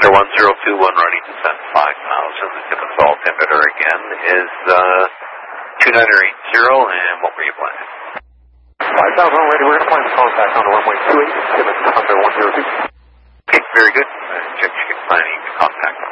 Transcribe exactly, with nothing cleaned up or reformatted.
Victor one zero two one running descent five thousand. The tip and altimeter again is uh, two nine eight zero, and what were you planning? five thousand already, we're going to plan to contact on the runway two eight, tip and under one zero two. Okay, very good. Uh, Jim, you can plan to contact